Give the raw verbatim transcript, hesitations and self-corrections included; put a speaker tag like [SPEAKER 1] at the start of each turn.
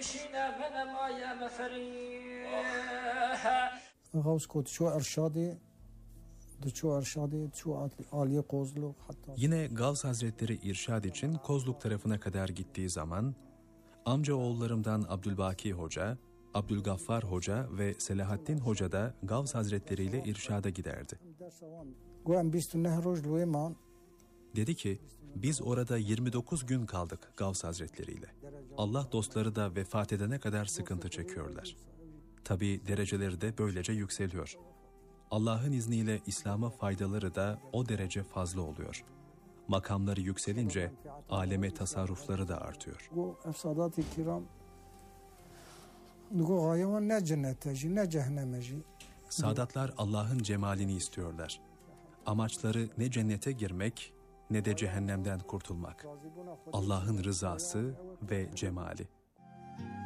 [SPEAKER 1] غوث كوت شو ارشادي دچو ارشادي شو aliye kozluk hatta.
[SPEAKER 2] Yine Gavs Hazretleri irşad için Kozluk tarafına kadar gittiği zaman amca oğullarımdan Abdülbaki Hoca, Abdülgaffar Hoca ve Selahaddin Hoca da Gavs Hazretleri ile irşada giderdi. Dedi ki, biz orada yirmi dokuz gün kaldık Gavs Hazretleri ile. Allah dostları da vefat edene kadar sıkıntı çekiyorlar. Tabi dereceleri de böylece yükseliyor. Allah'ın izniyle İslam'a faydaları da o derece fazla oluyor. Makamları yükselince aleme tasarrufları da artıyor. Sadatlar Allah'ın cemalini istiyorlar. Amaçları ne cennete girmek ne de cehennemden kurtulmak. Allah'ın rızası ve cemali.